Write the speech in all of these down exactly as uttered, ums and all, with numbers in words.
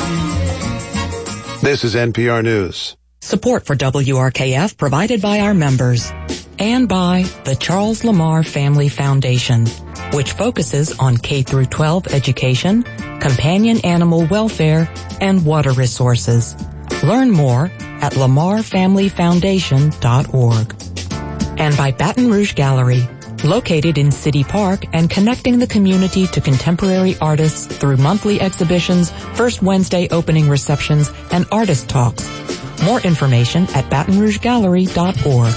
This is N P R News. Support for W R K F provided by our members and by the Charles Lamar Family Foundation, which focuses on K through twelve education, companion animal welfare, and water resources. Learn more at lamar family foundation dot org. And by Baton Rouge Gallery, located in City Park and connecting the community to contemporary artists through monthly exhibitions, first Wednesday opening receptions, and artist talks. More information at baton rouge gallery dot org.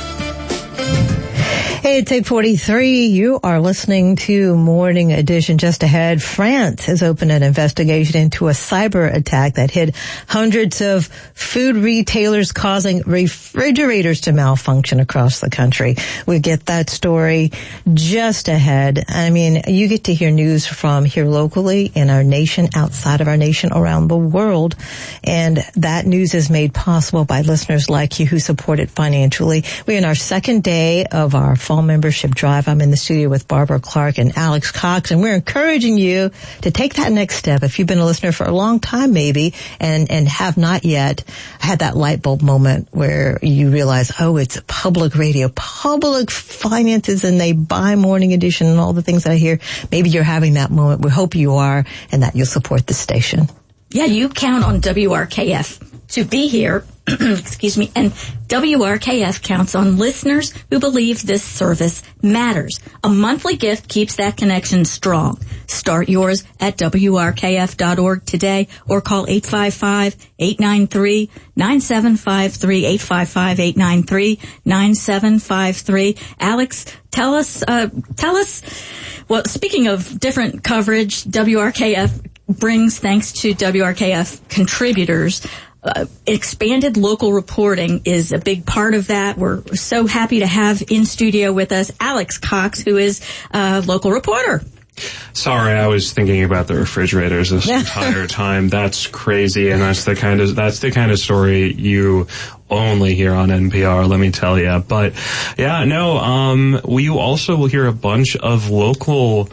Hey, it's eight forty-three. You are listening to Morning Edition. Just ahead, France has opened an investigation into a cyber attack that hit hundreds of food retailers, causing refrigerators to malfunction across the country. We get that story just ahead. I mean, you get to hear news from here locally, in our nation, outside of our nation, around the world. And that news is made possible by listeners like you who support it financially. We're in our second day of our fall membership drive. I'm in the studio with Barbara Clark and Alex Cox, and we're encouraging you to take that next step. If you've been a listener for a long time, maybe, and, and have not yet had that light bulb moment where you realize, oh, it's public radio, public finances, and they buy Morning Edition and all the things that I hear. Maybe you're having that moment. We hope you are, and that you'll support the station. Yeah, you count on W R K F to be here. Excuse me. And W R K F counts on listeners who believe this service matters. A monthly gift keeps that connection strong. Start yours at W R K F dot org today or call eight five five, eight nine three, nine seven five three, eight five five, eight nine three, nine seven five three. Alex, tell us, uh, tell us, well, speaking of different coverage, W R K F brings, thanks to W R K F contributors, Uh, expanded local reporting is a big part of that. We're so happy to have in studio with us Alex Cox, who is a local reporter. Sorry, I was thinking about the refrigerators this entire time. That's crazy, and that's the kind of that's the kind of story you only hear on N P R, let me tell you. But yeah, no, um, we also will hear a bunch of local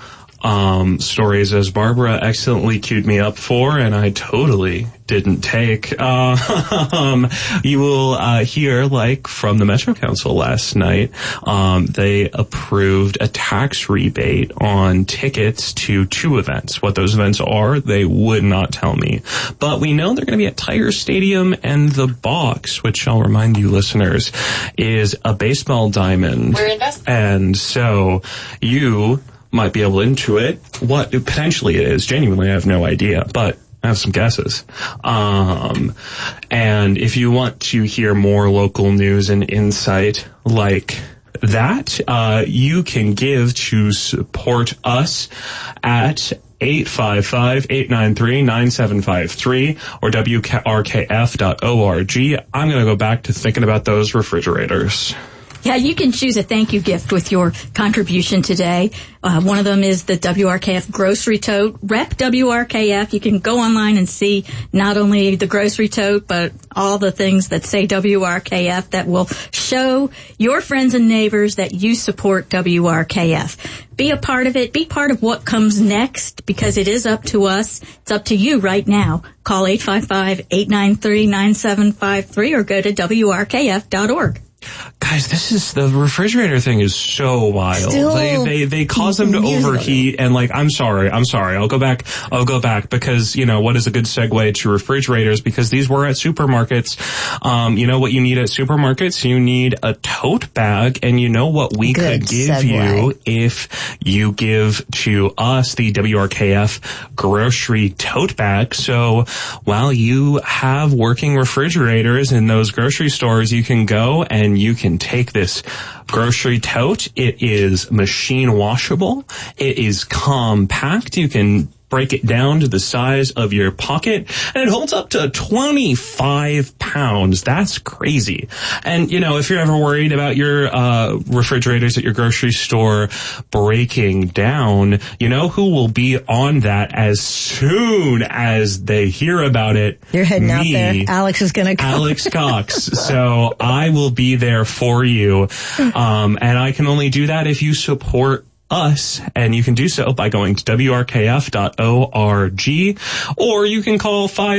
um stories, as Barbara excellently queued me up for, and I totally didn't take. Uh, um, you will uh, hear, like, from the Metro Council last night, um, they approved a tax rebate on tickets to two events. What those events are, they would not tell me. But we know they're going to be at Tiger Stadium, and the box, which I'll remind you listeners, is a baseball diamond. We're investing. And so you might be able into it. What potentially it is, genuinely, I have no idea, but I have some guesses. Um, and if you want to hear more local news and insight like that, uh, you can give to support us at eight five five, eight nine three, nine seven five three or W R K F dot org. I'm going to go back to thinking about those refrigerators. Yeah, you can choose a thank you gift with your contribution today. Uh, one of them is the W R K F grocery tote. Rep W R K F. You can go online and see not only the grocery tote, but all the things that say W R K F that will show your friends and neighbors that you support W R K F. Be a part of it. Be part of what comes next, because it is up to us. It's up to you right now. Call eight five five, eight nine three, nine seven five three or go to W R K F dot org. Guys, this is, the refrigerator thing is so wild. Still they, they, they cause them to overheat, and like, I'm sorry, I'm sorry, I'll go back, I'll go back, because, you know, what is a good segue to refrigerators, because these were at supermarkets. Um, you know what you need at supermarkets? You need a tote bag, and you know what we Good could give segue. you if you give to us the W R K F grocery tote bag. So while you have working refrigerators in those grocery stores, you can go and you can take this grocery tote. It is machine washable. It is compact. You can break it down to the size of your pocket, and it holds up to twenty-five pounds. That's crazy. And, you know, if you're ever worried about your uh refrigerators at your grocery store breaking down, you know who will be on that as soon as they hear about it? You're heading Me, out there. Alex is going to come. Alex Cox. So I will be there for you. Um, and I can only do that if you support us, and you can do so by going to W R K F dot org, or you can call five